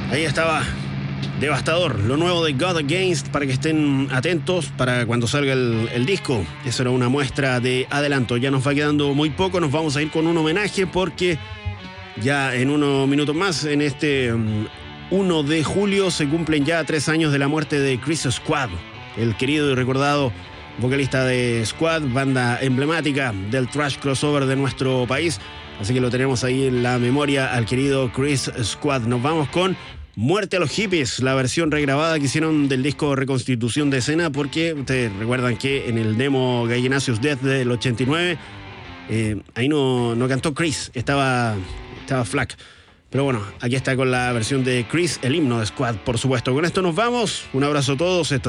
Ahí estaba, devastador, lo nuevo de God Against, para que estén atentos para cuando salga el disco. Eso era una muestra de adelanto. Ya nos va quedando muy poco, nos vamos a ir con un homenaje porque ya en unos minutos más, en este 1 de julio, se cumplen ya 3 años de la muerte de Chris Squad, el querido y recordado vocalista de Squad, banda emblemática del thrash crossover de nuestro país. Así que lo tenemos ahí en la memoria al querido Chris Squad. Nos vamos con Muerte a los Hippies, la versión regrabada que hicieron del disco Reconstitución de Escena, porque ustedes recuerdan que en el demo Gallinacious Death del 89, ahí no cantó Chris, estaba Flack. Pero bueno, aquí está con la versión de Chris, el himno de Squad, por supuesto. Con esto nos vamos. Un abrazo a todos. Esto